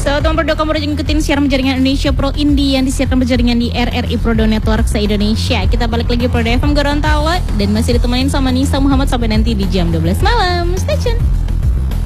So, teman Pro, kamu udah ngikutin siaran jaringan Indonesia Pro Indie yang disiarkan berjaringan di RRI Pro Network se-Indonesia. Kita balik lagi Pro FM Gorontalo dan masih ditemenin sama Nisa Muhammad sampai nanti di jam 12 malam. Stay tune.